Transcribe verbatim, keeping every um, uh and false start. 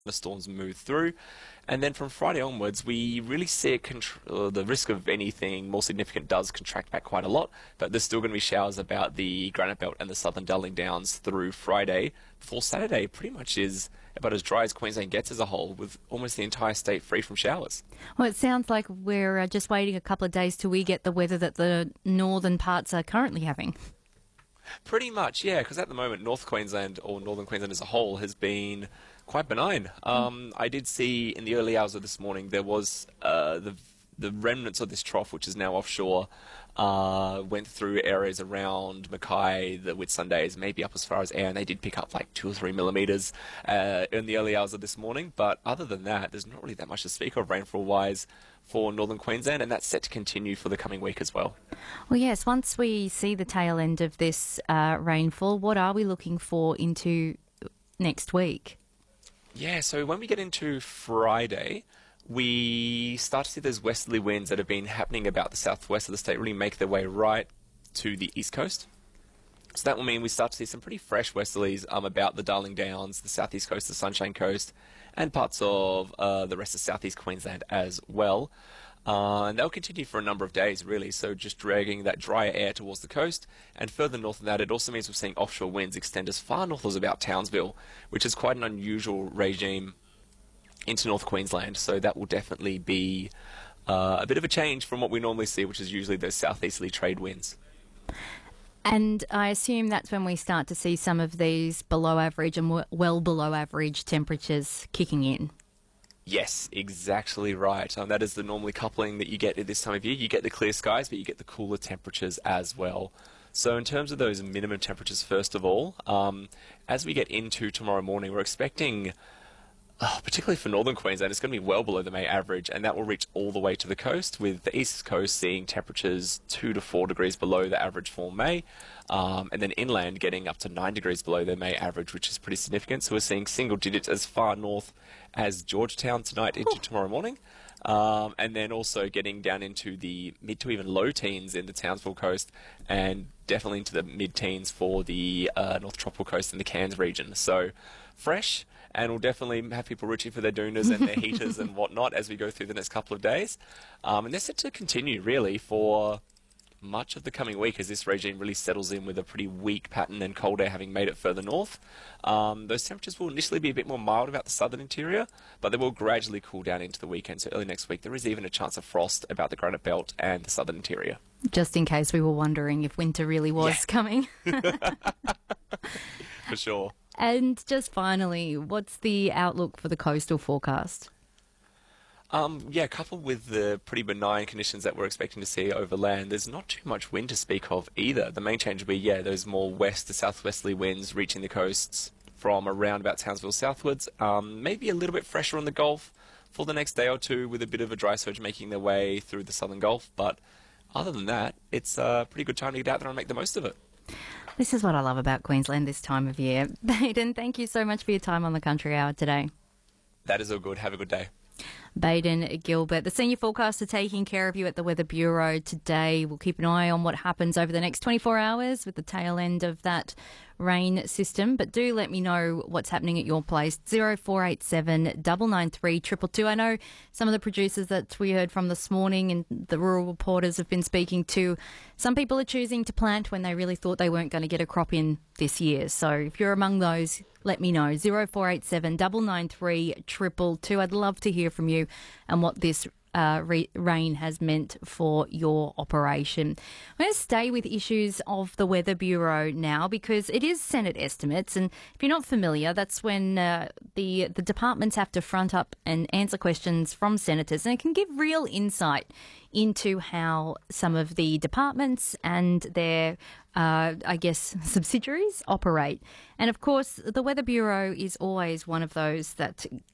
storms move through. And then from Friday onwards, we really see it contr- uh, the risk of anything more significant does contract back quite a lot, but there's still going to be showers about the Granite Belt and the Southern Darling Downs through Friday. Before Saturday, pretty much is about as dry as Queensland gets as a whole, with almost the entire state free from showers. Well, it sounds like we're uh, just waiting a couple of days till we get the weather that the northern parts are currently having. Pretty much, yeah, because at the moment, North Queensland, or Northern Queensland as a whole, has been quite benign. Um, I did see in the early hours of this morning there was uh, the the remnants of this trough, which is now offshore, uh, went through areas around Mackay, the Whitsundays, maybe up as far as Ayr, and they did pick up like two or three millimetres uh, in the early hours of this morning. But other than that, there's not really that much to speak of rainfall-wise for Northern Queensland, and that's set to continue for the coming week as well. Well, yes, once we see the tail end of this uh, rainfall, what are we looking for into next week? Yeah, so when we get into Friday, we start to see those westerly winds that have been happening about the southwest of the state really make their way right to the east coast. So that will mean we start to see some pretty fresh westerlies um, about the Darling Downs, the southeast coast, the Sunshine Coast, and parts of uh, the rest of southeast Queensland as well. Uh, and they'll continue for a number of days, really, so just dragging that drier air towards the coast. And further north than that, it also means we're seeing offshore winds extend as far north as about Townsville, which is quite an unusual regime into North Queensland. So that will definitely be uh, a bit of a change from what we normally see, which is usually those southeasterly trade winds. And I assume that's when we start to see some of these below average and w- well below average temperatures kicking in. Yes, exactly right. Um, that is the normally coupling that you get at this time of year. You get the clear skies, but you get the cooler temperatures as well. So in terms of those minimum temperatures, first of all, um, as we get into tomorrow morning, we're expecting, uh, particularly for northern Queensland, it's going to be well below the May average, and that will reach all the way to the coast, with the east coast seeing temperatures two to four degrees below the average for May, um, and then inland getting up to nine degrees below their May average, which is pretty significant. So we're seeing single digits as far north as Georgetown tonight into tomorrow morning, um, and then also getting down into the mid to even low teens in the Townsville coast, and definitely into the mid-teens for the uh, North Tropical Coast and the Cairns region. So fresh, and we'll definitely have people reaching for their doonas and their heaters and whatnot as we go through the next couple of days. Um, and they're set to continue, really, for much of the coming week as this regime really settles in with a pretty weak pattern and cold air having made it further north. Um, those temperatures will initially be a bit more mild about the southern interior, but they will gradually cool down into the weekend. So early next week, there is even a chance of frost about the Granite Belt and the southern interior. Just in case we were wondering if winter really was Yeah. coming. For sure. And just finally, what's the outlook for the coastal forecast? Um, yeah, coupled with the pretty benign conditions that we're expecting to see over land, there's not too much wind to speak of either. The main change will be, yeah, those more west to southwesterly winds reaching the coasts from around about Townsville southwards. Um, maybe a little bit fresher on the Gulf for the next day or two, with a bit of a dry surge making their way through the southern Gulf. But other than that, it's a pretty good time to get out there and make the most of it. This is what I love about Queensland this time of year. Baden, thank you so much for your time on the Country Hour today. That is all good. Have a good day. Baden Gilbert, the senior forecaster, taking care of you at the Weather Bureau today. We'll keep an eye on what happens over the next twenty-four hours with the tail end of that rain system. But do let me know what's happening at your place. zero four eight seven, nine nine three, two two two. I know some of the producers that we heard from this morning and the rural reporters have been speaking to. Some people are choosing to plant when they really thought they weren't going to get a crop in this year. So if you're among those, let me know. zero four eight seven, nine nine three, two two two. I'd love to hear from you and what this uh, re- rain has meant for your operation. I'm going to stay with issues of the Weather Bureau now, because it is Senate estimates, and if you're not familiar, that's when uh, the the departments have to front up and answer questions from senators, and it can give real insight into how some of the departments and their Uh, I guess, subsidiaries operate. And of course, the Weather Bureau is always one of those that